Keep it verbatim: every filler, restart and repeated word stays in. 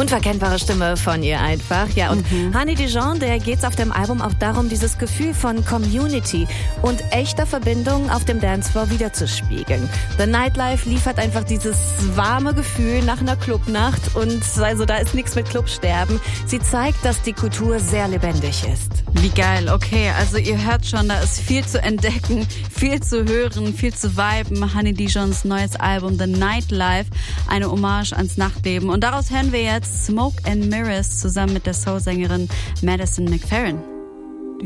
Unverkennbare Stimme von ihr einfach. Ja, und mhm. Honey Dijon, der geht's auf dem Album auch darum, dieses Gefühl von Community und echter Verbindung auf dem Dancefloor wiederzuspiegeln. The Nightlife liefert einfach dieses warme Gefühl nach einer Clubnacht und also da ist nichts mit Clubsterben. Sie zeigt, dass die Kultur sehr lebendig ist. Wie geil, okay, also ihr hört schon, da ist viel zu entdecken, viel zu hören, viel zu viben. Honey Dijons neues Album The Nightlife, eine Hommage ans Nachtleben. Und daraus hören wir jetzt Smoke and Mirrors zusammen mit der Soul-Sängerin Madison McFerrin.